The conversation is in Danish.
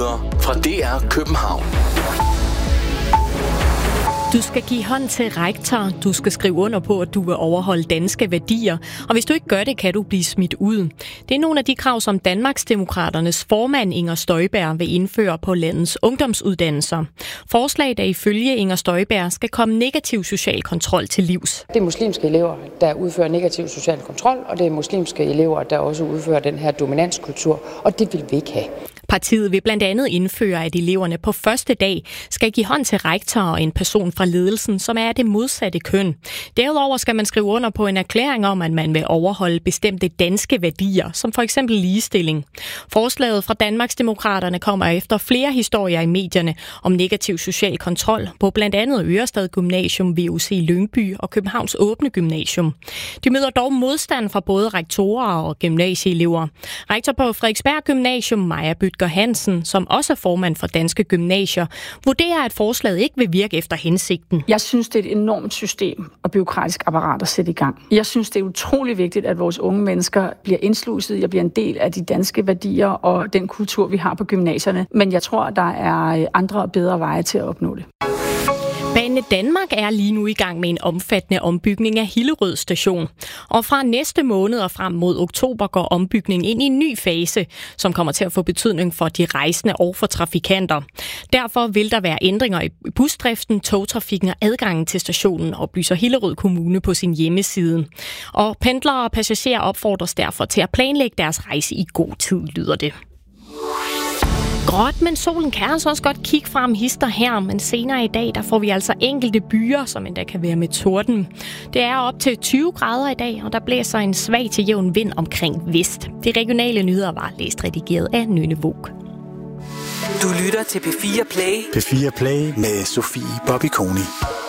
nyheder fra DR København. Du skal give hånd til rektor, du skal skrive under på, at du vil overholde danske værdier, og hvis du ikke gør det, kan du blive smidt ud. Det er nogle af de krav, som Danmarksdemokraternes formand Inger Støjberg vil indføre på landets ungdomsuddannelser. Forslag, der ifølge Inger Støjberg skal komme negativ social kontrol til livs. Det er muslimske elever, der udfører negativ social kontrol, og det er muslimske elever, der også udfører den her dominanskultur, og det vil vi ikke have. Partiet vil blandt andet indføre, at eleverne på første dag skal give hånd til rektor og en person fra ledelsen, som er det modsatte køn. Derudover skal man skrive under på en erklæring om, at man vil overholde bestemte danske værdier, som for eksempel ligestilling. Forslaget fra Danmarksdemokraterne kommer efter flere historier i medierne om negativ social kontrol på blandt andet Ørestad Gymnasium, VUC Lyngby og Københavns Åbne Gymnasium. De møder dog modstand fra både rektorer og gymnasieelever. Rektor på Frederiksberg Gymnasium, Maja Bødker Hansen, som også er formand for Danske Gymnasier, vurderer, at forslaget ikke vil virke efter hensigten. Jeg synes, det er et enormt system og bureaukratisk apparat at sætte i gang. Jeg synes, det er utrolig vigtigt, at vores unge mennesker bliver indsluset. Jeg bliver en del af de danske værdier og den kultur, vi har på gymnasierne. Men jeg tror, der er andre og bedre veje til at opnå det. Banedanmark er lige nu i gang med en omfattende ombygning af Hillerød station. Og fra næste måned og frem mod oktober går ombygningen ind i en ny fase, som kommer til at få betydning for de rejsende og for trafikanter. Derfor vil der være ændringer i busdriften, togtrafikken og adgangen til stationen, oplyser Hillerød Kommune på sin hjemmeside. Og pendlere og passagerer opfordres derfor til at planlægge deres rejse i god tid, lyder det. Gråt, men solen kan altså også godt kigge frem hister her, men senere i dag, der får vi altså enkelte byer, som endda kan være med torden. Det er op til 20 grader i dag, og der blæser en svag til jævn vind omkring vest. De regionale nyheder var læst redigeret af Nynne Våg. Du lytter til P4 Play. P4 Play med Sofie Bobby Koni.